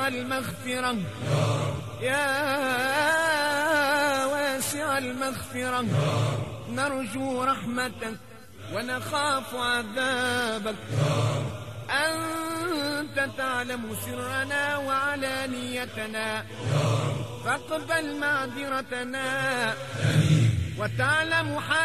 واسع المغفرة يا واسع المغفرة نرجو رحمتك ونخاف عذابك. أنت تعلم سرنا وعلانيتنا فاقبل معذرتنا وتعلم